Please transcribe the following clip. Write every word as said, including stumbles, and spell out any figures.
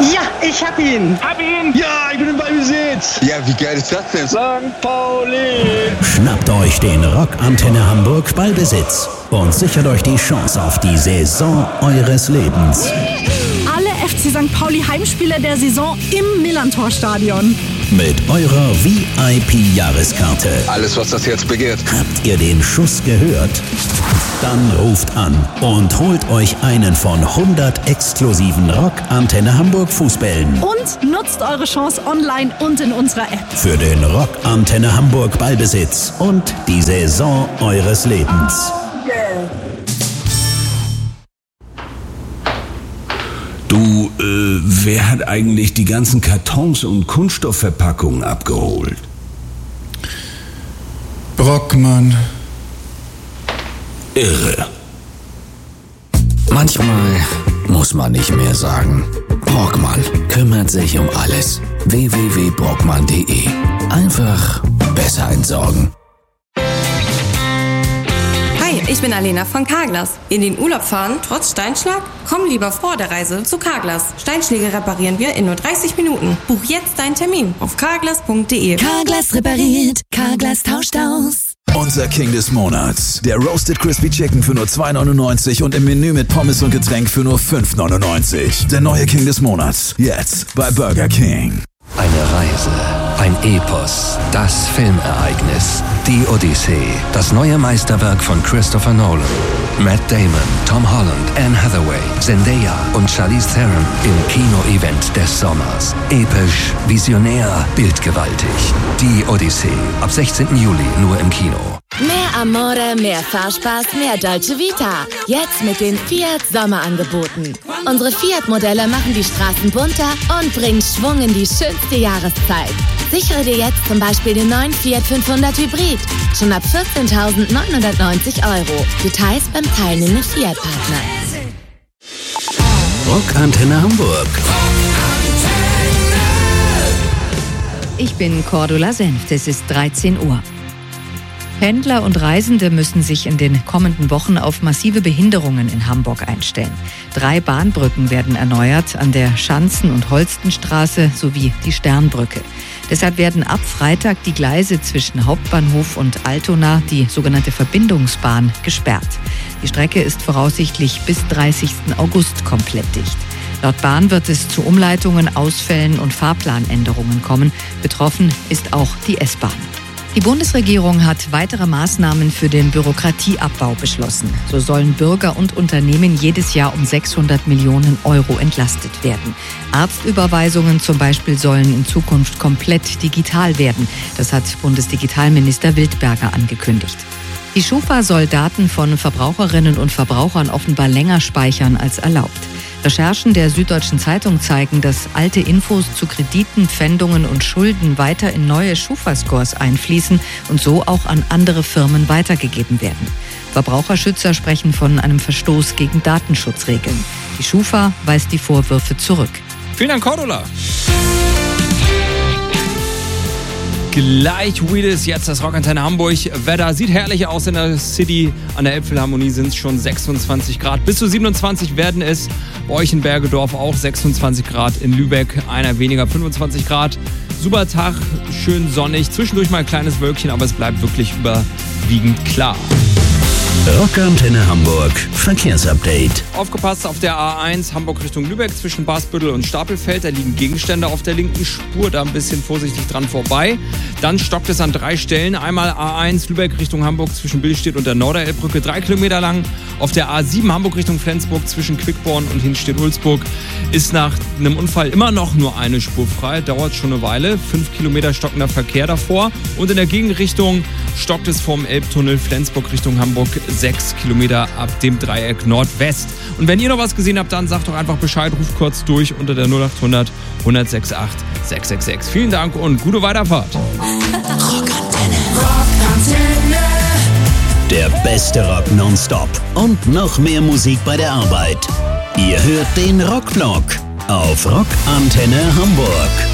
Ja, ich hab ihn. Hab ihn. Ja, ich bin im Ballbesitz. Ja, wie geil ist das denn? Sankt Pauli. Schnappt euch den Rock Antenne Hamburg Ballbesitz und sichert euch die Chance auf die Saison eures Lebens. Alle F C Sankt Pauli Heimspiele der Saison im Millantor-Stadion. Mit eurer V I P-Jahreskarte. Alles, was das Herz begehrt. Habt ihr den Schuss gehört? Dann ruft an und holt euch einen von hundert exklusiven Rock Antenne Hamburg Fußbällen. Und nutzt eure Chance online und in unserer App. Für den Rock Antenne Hamburg Ballbesitz und die Saison eures Lebens. Du, äh, wer hat eigentlich die ganzen Kartons und Kunststoffverpackungen abgeholt? Brockmann. Irre. Manchmal muss man nicht mehr sagen. Brockmann kümmert sich um alles. w w w punkt brockmann punkt de. Einfach besser entsorgen. Hi, ich bin Alena von Carglass. In den Urlaub fahren, trotz Steinschlag? Komm lieber vor der Reise zu Carglass. Steinschläge reparieren wir in nur dreißig Minuten. Buch jetzt deinen Termin auf carglass punkt de. Carglass repariert, Carglass tauscht aus. Unser King des Monats. Der Roasted Crispy Chicken für nur zwei neunundneunzig und im Menü mit Pommes und Getränk für nur fünf neunundneunzig. Der neue King des Monats. Jetzt bei Burger King. Eine Reise, ein Epos, das Filmereignis, die Odyssee, das neue Meisterwerk von Christopher Nolan. Matt Damon, Tom Holland, Anne Hathaway, Zendaya und Charlize Theron im Kino-Event des Sommers. Episch, visionär, bildgewaltig. Die Odyssee, ab sechzehnten Juli nur im Kino. Mehr Amore, mehr Fahrspaß, mehr Dolce Vita. Jetzt mit den Fiat Sommerangeboten. Unsere Fiat-Modelle machen die Straßen bunter und bringen Schwung in die schönste Jahreszeit. Sichere dir jetzt zum Beispiel den neuen Fiat fünfhundert Hybrid. Schon ab vierzehntausendneunhundertneunzig Euro. Details beim teilnehmenden Fiat-Partner. Rock Antenne Hamburg. Ich bin Cordula Senft. Es ist dreizehn Uhr. Pendler und Reisende müssen sich in den kommenden Wochen auf massive Behinderungen in Hamburg einstellen. Drei Bahnbrücken werden erneuert an der Schanzen- und Holstenstraße sowie die Sternbrücke. Deshalb werden ab Freitag die Gleise zwischen Hauptbahnhof und Altona, die sogenannte Verbindungsbahn, gesperrt. Die Strecke ist voraussichtlich bis dreißigsten August komplett dicht. Laut Bahn wird es zu Umleitungen, Ausfällen und Fahrplanänderungen kommen. Betroffen ist auch die S-Bahn. Die Bundesregierung hat weitere Maßnahmen für den Bürokratieabbau beschlossen. So sollen Bürger und Unternehmen jedes Jahr um sechshundert Millionen Euro entlastet werden. Arztüberweisungen zum Beispiel sollen in Zukunft komplett digital werden. Das hat Bundesdigitalminister Wildberger angekündigt. Die Schufa soll Daten von Verbraucherinnen und Verbrauchern offenbar länger speichern als erlaubt. Recherchen der Süddeutschen Zeitung zeigen, dass alte Infos zu Krediten, Pfändungen und Schulden weiter in neue Schufa-Scores einfließen und so auch an andere Firmen weitergegeben werden. Verbraucherschützer sprechen von einem Verstoß gegen Datenschutzregeln. Die Schufa weist die Vorwürfe zurück. Vielen Dank, Cordula. Gleich Wheels, jetzt das Rockantenne Hamburg. Wetter sieht herrlich aus in der City. An der Elbphilharmonie sind es schon sechsundzwanzig Grad. Bis zu siebenundzwanzig werden es bei euch in Bergedorf auch. sechsundzwanzig Grad in Lübeck, einer weniger, fünfundzwanzig Grad. Super Tag, schön sonnig. Zwischendurch mal ein kleines Wölkchen, aber es bleibt wirklich überwiegend klar. Rockantenne Hamburg Verkehrsupdate. Aufgepasst auf der A eins Hamburg Richtung Lübeck zwischen Basbüttel und Stapelfeld. Da liegen Gegenstände auf der linken Spur, da ein bisschen vorsichtig dran vorbei. Dann stockt es an drei Stellen. Einmal A eins Lübeck Richtung Hamburg zwischen Billstedt und der Norderelbbrücke, drei Kilometer lang. Auf der A sieben Hamburg Richtung Flensburg zwischen Quickborn und Hinstedt-Ulzburg ist nach einem Unfall immer noch nur eine Spur frei. Dauert schon eine Weile. Fünf Kilometer stockender Verkehr davor. Und in der Gegenrichtung stockt es vom Elbtunnel Flensburg Richtung Hamburg sechs Kilometer ab dem Dreieck Nordwest. Und wenn ihr noch was gesehen habt, dann sagt doch einfach Bescheid, ruft kurz durch unter der null acht hundert, hundertsechsundachtzig, sechshundertsechsundsechzig. Vielen Dank und gute Weiterfahrt. Rockantenne. Rockantenne. Der beste Rock nonstop und noch mehr Musik bei der Arbeit. Ihr hört den Rockblock auf Rockantenne Hamburg.